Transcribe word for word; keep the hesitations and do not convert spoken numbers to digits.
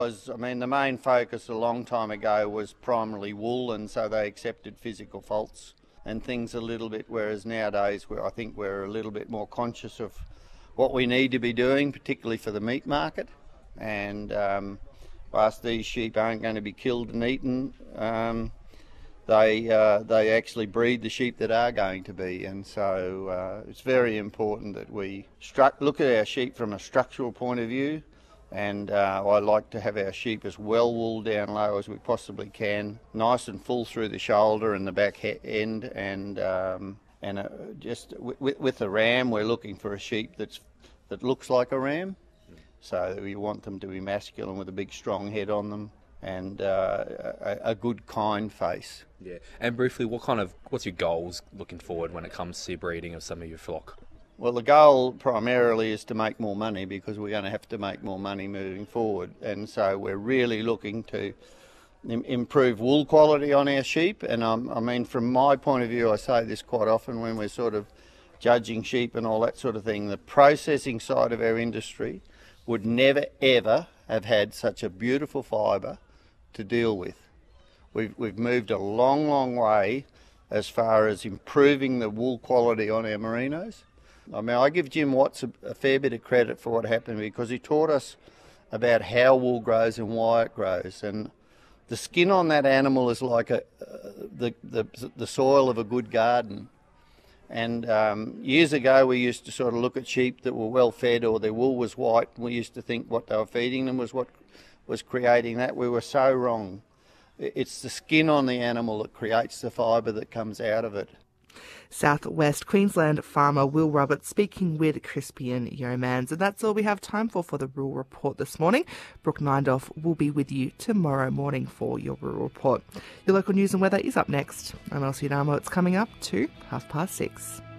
Was, I mean, the main focus a long time ago was primarily wool, and so they accepted physical faults and things a little bit, whereas nowadays we're, I think we're a little bit more conscious of what we need to be doing, particularly for the meat market. And um, whilst these sheep aren't going to be killed and eaten, um, they uh, they actually breed the sheep that are going to be, and so uh, it's very important that we stru- look at our sheep from a structural point of view. And uh, I like to have our sheep as well wool down low as we possibly can, nice and full through the shoulder and the back he- end. And um, and uh, just w- w- with the ram, we're looking for a sheep that's that looks like a ram, so we want them to be masculine with a big strong head on them and uh, a, a good kind face. Yeah. And briefly, what kind of what's your goals looking forward when it comes to breeding of some of your flock? Well, the goal primarily is to make more money, because we're going to have to make more money moving forward. And so we're really looking to im- improve wool quality on our sheep. And um, I mean, from my point of view, I say this quite often when we're sort of judging sheep and all that sort of thing, the processing side of our industry would never, ever have had such a beautiful fibre to deal with. We've, we've moved a long, long way as far as improving the wool quality on our merinos. I mean, I give Jim Watts a, a fair bit of credit for what happened, because he taught us about how wool grows and why it grows. And the skin on that animal is like a, uh, the, the the soil of a good garden. And um, years ago, we used to sort of look at sheep that were well fed or their wool was white, and we used to think what they were feeding them was what was creating that. We were so wrong. It's the skin on the animal that creates the fibre that comes out of it. South West Queensland farmer Will Roberts speaking with Crispian Yeomans. And that's all we have time for for the Rural Report this morning. Brooke Nindoff will be with you tomorrow morning for your Rural Report. Your local news and weather is up next. I'm Elsie Adamo. It's coming up to half past six.